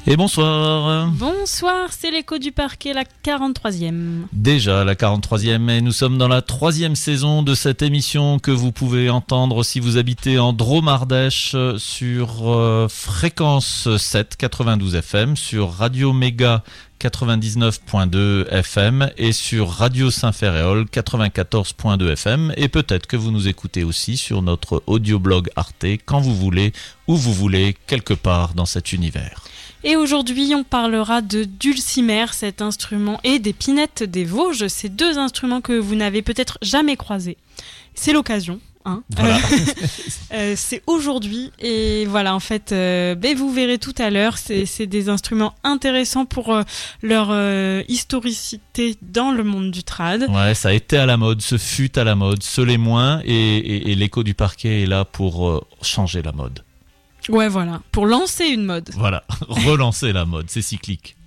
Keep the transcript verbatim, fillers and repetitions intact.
Et bonsoir. Bonsoir, c'est l'écho du parquet, la quarante-troisième. Déjà la quarante-troisième, et nous sommes dans la troisième saison de cette émission que vous pouvez entendre si vous habitez en Drôme-Ardèche sur euh, fréquence sept, quatre-vingt-douze F M, sur Radio Méga quatre-vingt-dix-neuf point deux F M et sur Radio Saint-Ferréol quatre-vingt-quatorze point deux F M, et peut-être que vous nous écoutez aussi sur notre audioblog Arte quand vous voulez, où vous voulez, quelque part dans cet univers. Et aujourd'hui, on parlera de dulcimer, cet instrument, et des pinettes des Vosges, ces deux instruments que vous n'avez peut-être jamais croisés. C'est l'occasion, hein. Voilà. euh, c'est aujourd'hui, et voilà, en fait, euh, ben vous verrez tout à l'heure, c'est, c'est des instruments intéressants pour euh, leur euh, historicité dans le monde du trad. Ouais, ça a été à la mode, ce fut à la mode, ce l'est moins, et, et, et l'écho du parquet est là pour euh, changer la mode. Ouais, voilà, pour lancer une mode. Voilà, relancer la mode, c'est cyclique.